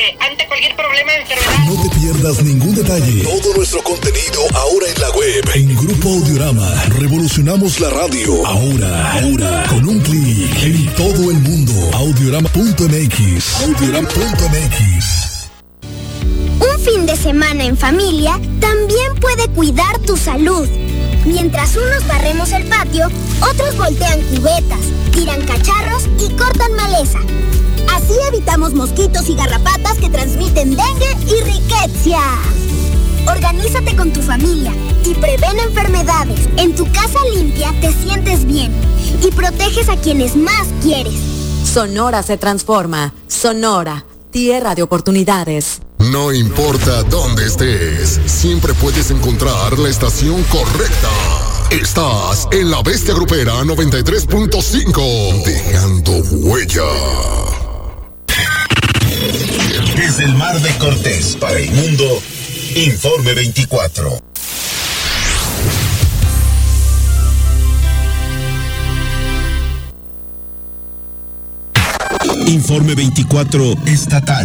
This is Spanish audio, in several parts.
ante cualquier problema de enfermedad. No te pierdas ningún detalle. Todo nuestro contenido ahora en la web. En Grupo Audiorama. Revolucionamos la radio. Ahora. Con un clic en todo el mundo. Audiorama.mx. Un fin de semana en familia también puede cuidar tu salud. Mientras unos barremos el patio, otros voltean cubetas, tiran cacharros y cortan maleza. Así evitamos mosquitos y garrapatas que transmiten dengue y riqueza. Organízate con tu familia y prevén enfermedades. En tu casa limpia te sientes bien y proteges a quienes más quieres. Sonora se transforma. Sonora, tierra de oportunidades. No importa dónde estés, siempre puedes encontrar la estación correcta. Estás en La Bestia Grupera 93.5, dejando huella. Desde el Mar de Cortés para el mundo, Informe 24. Informe 24 estatal.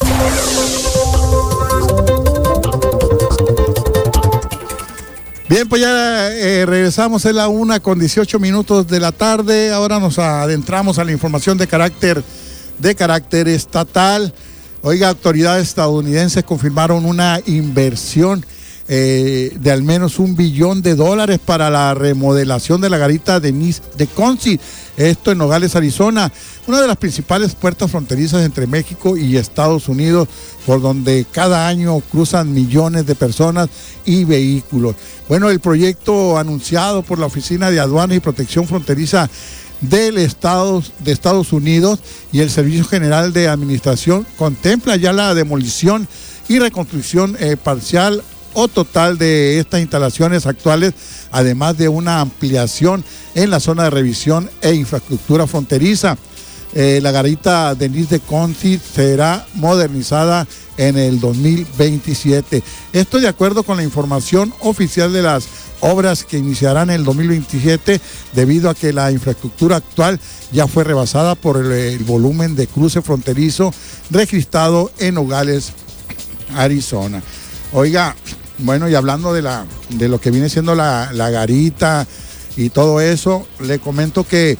Bien, pues ya regresamos, es la 1:18 de la tarde. Ahora nos adentramos a la información de carácter estatal. Oiga, autoridades estadounidenses confirmaron una inversión de al menos $1 billón para la remodelación de la garita Denise de Conci, esto en Nogales, Arizona, una de las principales puertas fronterizas entre México y Estados Unidos, por donde cada año cruzan millones de personas y vehículos. Bueno, el proyecto anunciado por la Oficina de Aduanas y Protección Fronteriza de Estados Unidos y el Servicio General de Administración contempla ya la demolición y reconstrucción parcial o total de estas instalaciones actuales, además de una ampliación en la zona de revisión e infraestructura fronteriza. La garita Denise de Conci será modernizada en el 2027. Esto de acuerdo con la información oficial de las obras que iniciarán en el 2027, debido a que la infraestructura actual ya fue rebasada por el volumen de cruce fronterizo registrado en Nogales, Arizona. Oiga, bueno, y hablando de lo que viene siendo la garita y todo eso, le comento que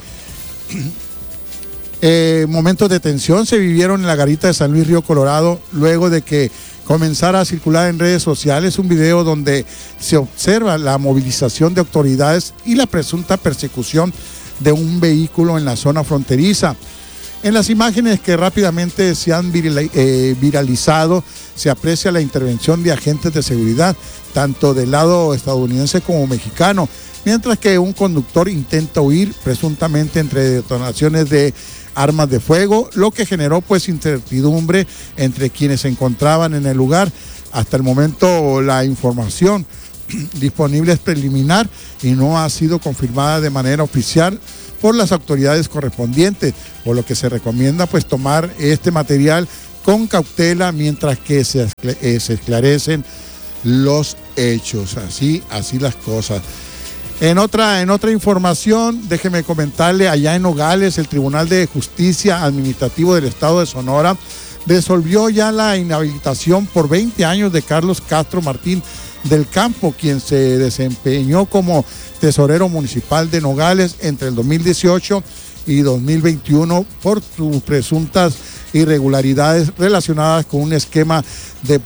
momentos de tensión se vivieron en la garita de San Luis Río Colorado luego de que comenzara a circular en redes sociales un video donde se observa la movilización de autoridades y la presunta persecución de un vehículo en la zona fronteriza. En las imágenes que rápidamente se han viralizado, se aprecia la intervención de agentes de seguridad, tanto del lado estadounidense como mexicano, mientras que un conductor intenta huir, presuntamente entre detonaciones de armas de fuego, lo que generó pues incertidumbre entre quienes se encontraban en el lugar. Hasta el momento la información disponible es preliminar y no ha sido confirmada de manera oficial por las autoridades correspondientes, por lo que se recomienda pues tomar este material con cautela mientras que se esclarecen los hechos. Así las cosas. En otra información, déjeme comentarle, allá en Nogales, el Tribunal de Justicia Administrativo del Estado de Sonora resolvió ya la inhabilitación por 20 años de Carlos Castro Martín del Campo, quien se desempeñó como tesorero municipal de Nogales entre el 2018 y 2021 por sus presuntas irregularidades relacionadas con un esquema de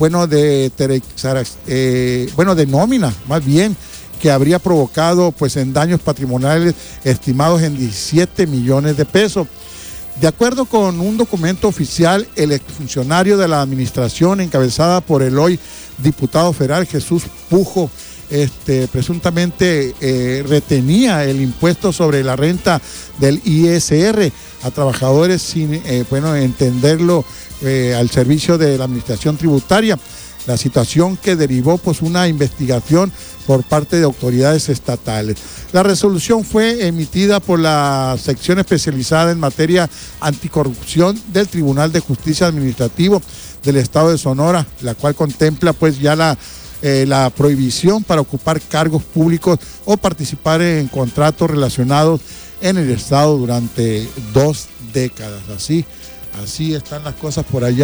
nómina, más bien, que habría provocado pues en daños patrimoniales estimados en 17 millones de pesos. De acuerdo con un documento oficial, el exfuncionario de la administración encabezada por el hoy diputado federal Jesús Pujo, presuntamente retenía el impuesto sobre la renta del ISR a trabajadores sin entenderlo al servicio de la administración tributaria. La situación que derivó pues una investigación por parte de autoridades estatales. La resolución fue emitida por la sección especializada en materia anticorrupción del Tribunal de Justicia Administrativo del Estado de Sonora, la cual contempla pues ya la prohibición para ocupar cargos públicos o participar en contratos relacionados en el Estado durante 2 décadas. Así están las cosas por allá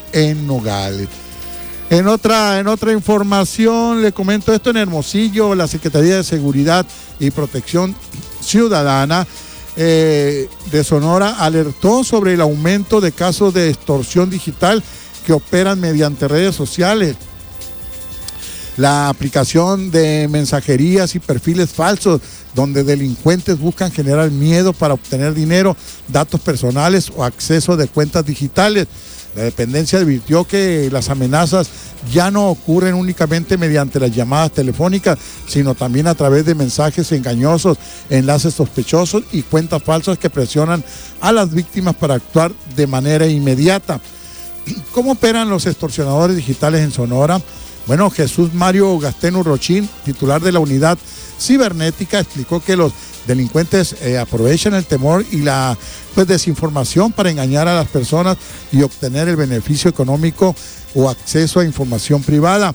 en Nogales. En otra información, le comento esto: en Hermosillo, la Secretaría de Seguridad y Protección Ciudadana de Sonora alertó sobre el aumento de casos de extorsión digital que operan mediante redes sociales. La aplicación de mensajerías y perfiles falsos donde delincuentes buscan generar miedo para obtener dinero, datos personales o acceso de cuentas digitales. La dependencia advirtió que las amenazas ya no ocurren únicamente mediante las llamadas telefónicas, sino también a través de mensajes engañosos, enlaces sospechosos y cuentas falsas que presionan a las víctimas para actuar de manera inmediata. ¿Cómo operan los extorsionadores digitales en Sonora? Bueno, Jesús Mario Gasteno Rochín, titular de la unidad cibernética, explicó que los delincuentes aprovechan el temor y la desinformación para engañar a las personas y obtener el beneficio económico o acceso a información privada.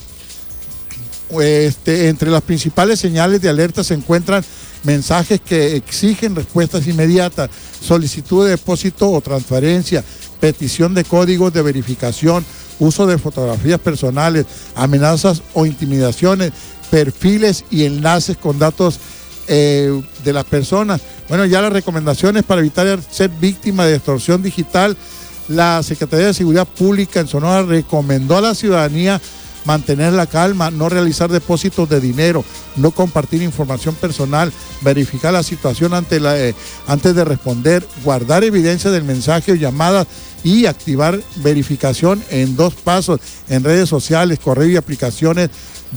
Entre las principales señales de alerta se encuentran mensajes que exigen respuestas inmediatas, solicitud de depósito o transferencia, petición de códigos de verificación, uso de fotografías personales, amenazas o intimidaciones, perfiles y enlaces con datos de las personas. Bueno, ya las recomendaciones para evitar ser víctima de extorsión digital: la Secretaría de Seguridad Pública en Sonora recomendó a la ciudadanía mantener la calma, no realizar depósitos de dinero, no compartir información personal, verificar la situación antes de responder, guardar evidencia del mensaje o llamada y activar verificación en 2 pasos en redes sociales, correo y aplicaciones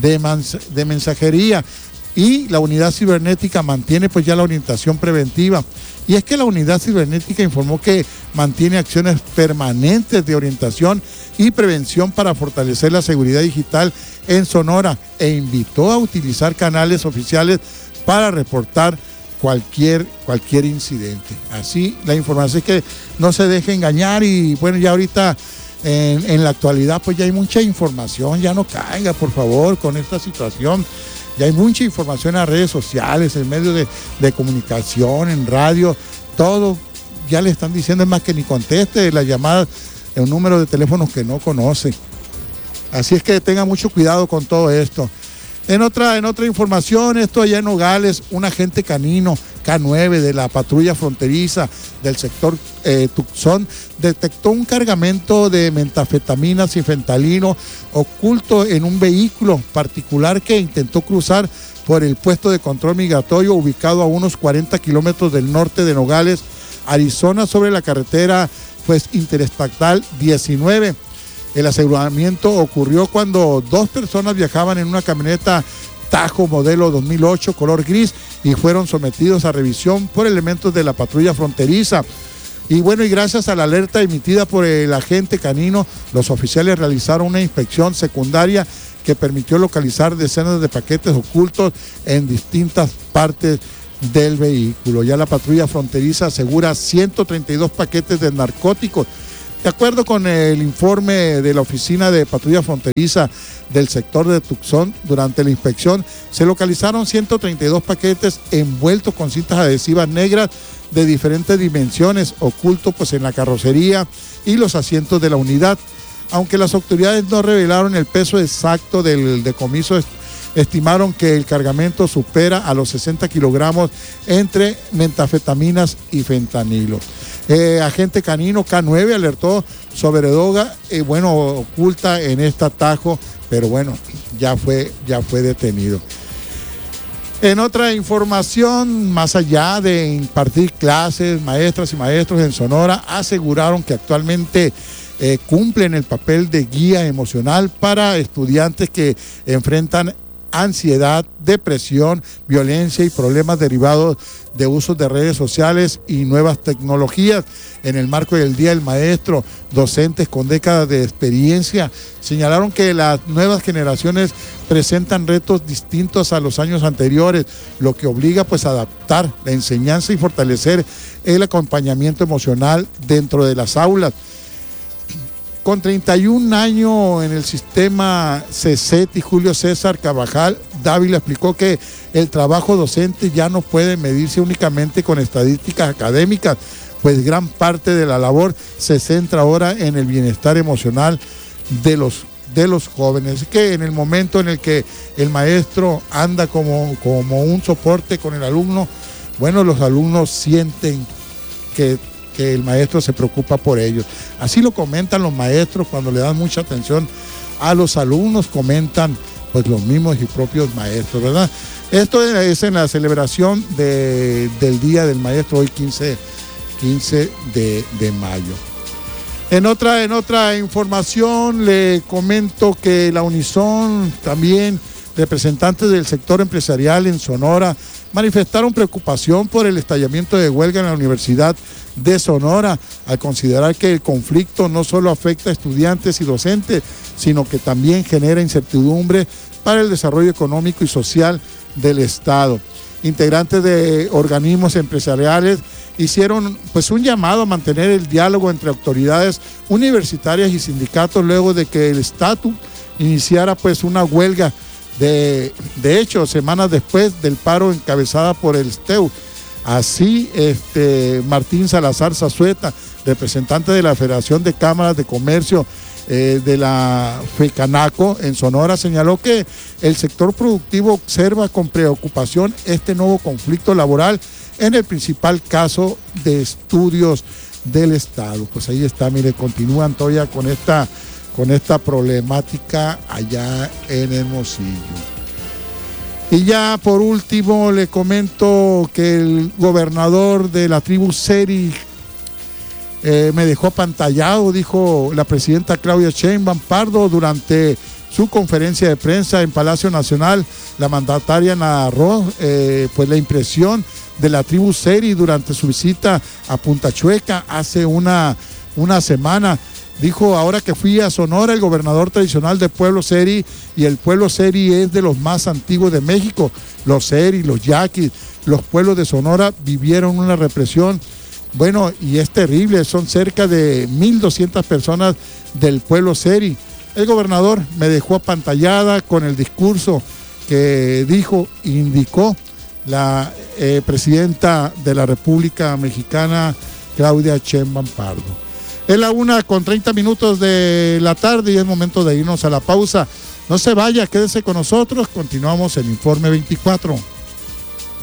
de mensajería. Y la unidad cibernética mantiene pues ya la orientación preventiva. Y es que la unidad cibernética informó que mantiene acciones permanentes de orientación y prevención para fortalecer la seguridad digital en Sonora e invitó a utilizar canales oficiales para reportar cualquier incidente. Así la información es que no se deje engañar. Y bueno, ya ahorita en la actualidad pues ya hay mucha información, ya no caiga por favor con esta situación. Ya hay mucha información en las redes sociales, en medios de comunicación, en radio, todo ya le están diciendo, es más que ni conteste las llamadas en un número de teléfonos que no conoce. Así es que tenga mucho cuidado con todo esto. En otra información, esto allá en Nogales, un agente canino K9 de la patrulla fronteriza del sector Tucson detectó un cargamento de metanfetaminas y fentanilo oculto en un vehículo particular que intentó cruzar por el puesto de control migratorio ubicado a unos 40 kilómetros del norte de Nogales, Arizona, sobre la carretera interestatal 19. El aseguramiento ocurrió cuando 2 personas viajaban en una camioneta Tajo modelo 2008 color gris y fueron sometidos a revisión por elementos de la patrulla fronteriza. Y bueno, y gracias a la alerta emitida por el agente canino, los oficiales realizaron una inspección secundaria que permitió localizar decenas de paquetes ocultos en distintas partes del vehículo. Ya la patrulla fronteriza asegura 132 paquetes de narcóticos. De acuerdo con el informe de la Oficina de Patrulla Fronteriza del sector de Tucson, durante la inspección se localizaron 132 paquetes envueltos con cintas adhesivas negras de diferentes dimensiones, ocultos en la carrocería y los asientos de la unidad. Aunque las autoridades no revelaron el peso exacto del decomiso, estimaron que el cargamento supera a los 60 kilogramos entre metanfetaminas y fentanilo. Agente canino K9 alertó sobre droga oculta en este atajo, pero bueno, ya fue detenido. En otra información, más allá de impartir clases, maestras y maestros en Sonora aseguraron que actualmente cumplen el papel de guía emocional para estudiantes que enfrentan ansiedad, depresión, violencia y problemas derivados de usos de redes sociales y nuevas tecnologías. En el marco del Día del Maestro, docentes con décadas de experiencia señalaron que las nuevas generaciones presentan retos distintos a los años anteriores, lo que obliga a adaptar la enseñanza y fortalecer el acompañamiento emocional dentro de las aulas. Con 31 años en el sistema CECETI, Julio César Carvajal Dávila explicó que el trabajo docente ya no puede medirse únicamente con estadísticas académicas, pues gran parte de la labor se centra ahora en el bienestar emocional de los jóvenes, que en el momento en el que el maestro anda como un soporte con el alumno, bueno, los alumnos sienten que el maestro se preocupa por ellos. Así lo comentan los maestros cuando le dan mucha atención a los alumnos, comentan pues los mismos y propios maestros, ¿verdad? Esto es en la celebración del Día del Maestro, hoy 15 de mayo. En otra información le comento que la Unison, también representantes del sector empresarial en Sonora, manifestaron preocupación por el estallamiento de huelga en la Universidad de Sonora, al considerar que el conflicto no solo afecta a estudiantes y docentes, sino que también genera incertidumbre para el desarrollo económico y social del Estado. Integrantes de organismos empresariales hicieron pues un llamado a mantener el diálogo entre autoridades universitarias y sindicatos luego de que el Statu iniciara pues una huelga de hecho semanas después del paro encabezada por el STEU. Así Martín Salazar Zazueta, representante de la Federación de Cámaras de Comercio de la FECANACO en Sonora, señaló que el sector productivo observa con preocupación este nuevo conflicto laboral en el principal caso de estudios del Estado. Pues ahí está, mire, continúan todavía con esta problemática allá en Hermosillo. Y ya por último le comento que el gobernador de la tribu Seri me dejó apantallado, dijo la presidenta Claudia Sheinbaum Pardo durante su conferencia de prensa en Palacio Nacional. La mandataria narró pues la impresión de la tribu Seri durante su visita a Punta Chueca hace una semana. Dijo, ahora que fui a Sonora, el gobernador tradicional del pueblo Seri, y el pueblo Seri es de los más antiguos de México. Los Seri, los Yaquis, los pueblos de Sonora vivieron una represión. Bueno, y es terrible, son cerca de 1,200 personas del pueblo Seri. El gobernador me dejó apantallada con el discurso que indicó la presidenta de la República Mexicana, Claudia Sheinbaum Pardo. Es la 1:30 de la tarde y es momento de irnos a la pausa. No se vaya, quédese con nosotros, continuamos en Informe 24.